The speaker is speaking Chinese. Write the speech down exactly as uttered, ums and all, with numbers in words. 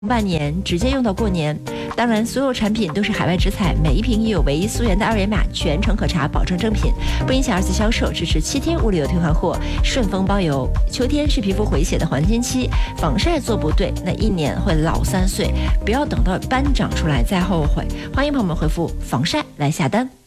半年直接用到过年。当然，所有产品都是海外直采，每一瓶也有唯一溯源的二维码，全程可查，保证正品，不影响二次销售，支持七天物流退换货，顺丰包邮。秋天是皮肤回血的黄金期，防晒做不对，那一年会老三岁，不要等到斑长出来再后悔。欢迎朋友们回复防晒来下单。